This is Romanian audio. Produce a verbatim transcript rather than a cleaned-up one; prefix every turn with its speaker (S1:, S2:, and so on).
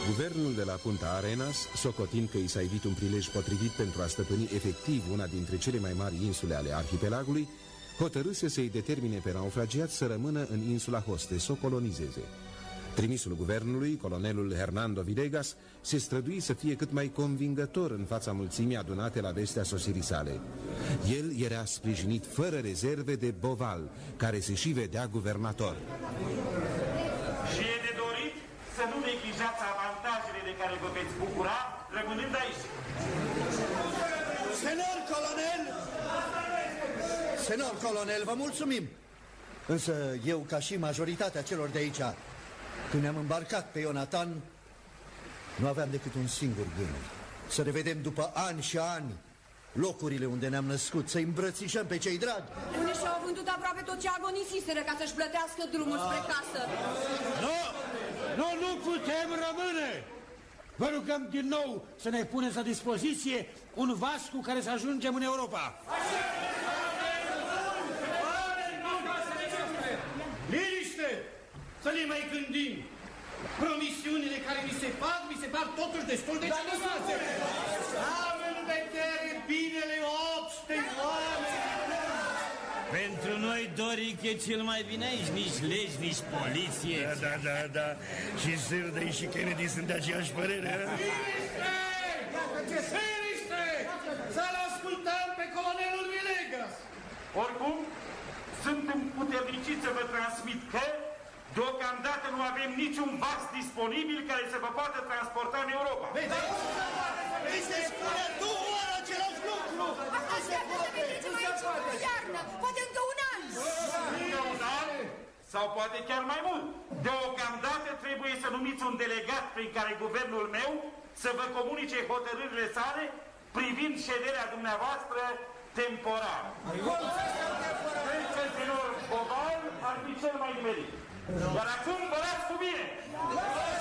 S1: Guvernul de la Punta Arenas, socotind că i s-a evit un prilej potrivit pentru a stăpâni efectiv una dintre cele mai mari insule ale arhipelagului, hotărâse să-i determine pe naufragiați să rămână în insula Hoste, să o colonizeze. Trimisul guvernului, colonelul Hernando Villegas, se strădui să fie cât mai convingător în fața mulțimii adunate la vestea sosirii sale. El era sprijinit fără rezerve de Boval, care se și vedea guvernator.
S2: Și e de dorit să nu neglijați avantajele de care vă veți bucura rămânând aici.
S3: Senor colonel! Senor colonel, vă mulțumim! Însă eu, ca și majoritatea celor de aici, când ne-am îmbarcat pe Ionatan, nu aveam decât un singur gând: să revedem după ani și ani locurile unde ne-am născut, să îmbrățișăm pe cei dragi.
S4: Unde și-au vândut aproape tot ce agonisiseră ca să-și plătească drumul spre casă.
S5: Nu! Nu, nu putem rămâne! Vă rugăm din nou să ne puneți la dispoziție un vas cu care să ajungem în Europa.
S6: Liniște! Să ne mai gândim. Promisiunile care mi se fac, mi se par totuși destul de generoase. Am în vedere binele obște oameni.
S7: Pentru noi, Doric, e cel mai bine aici. Nici legi, nici poliție.
S8: Da, da, da, da. Și Sârdăi și Kennedy sunt de aceeași părere.
S6: Liniște! Liniște! Să-l ascultăm pe colonelul Villegas.
S2: Oricum, sunt împuternicit să vă transmit că deocamdată nu avem niciun vas disponibil care să vă poată transporta în Europa.
S3: Îi se spune două ori același lucru!
S4: Așteaptă să petrecem aici o iarnă, poate încă un an!
S2: Încă un an? Sau poate chiar mai mult. Deocamdată trebuie să numiți un delegat prin care guvernul meu să vă comunice hotărârile sale privind șederea dumneavoastră temporar. Senor Boval ar fi cel mai nimerit. Dar acum vă las cu bine!